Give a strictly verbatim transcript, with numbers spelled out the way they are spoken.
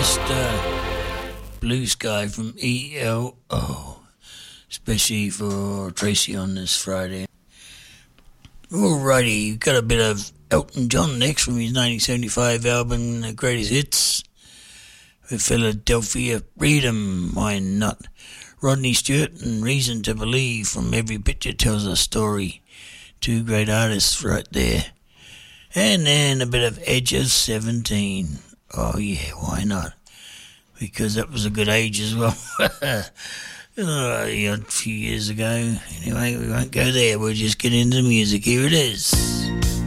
Mister Blue Sky from E L O, especially for Tracy on this Friday. Alrighty, you've got a bit of Elton John next from his nineteen seventy-five album, The Greatest Hits, with Philadelphia Freedom, why not? Rodney Stewart and Reason to Believe from Every Picture Tells a Story. Two great artists right there. And then a bit of Edge of seventeen. Oh yeah, why not? Because that was a good age as well. Oh, yeah, a few years ago. Anyway, we won't go there. We'll just get into the music. Here it is.